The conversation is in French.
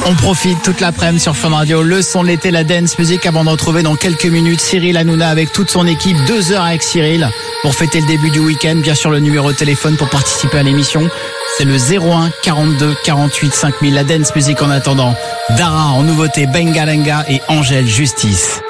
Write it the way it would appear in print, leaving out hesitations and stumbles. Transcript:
On profite toute l'après-midi sur Fun Radio, le son de l'été, la dance music, avant de retrouver dans quelques minutes Cyril Hanouna avec toute son équipe, 2 heures avec Cyril pour fêter le début du week-end. Bien sûr, le numéro de téléphone pour participer à l'émission, c'est le 01 42 48 5000. La dance music en attendant, Dara en nouveauté, Bengalanga et Angèle Justice.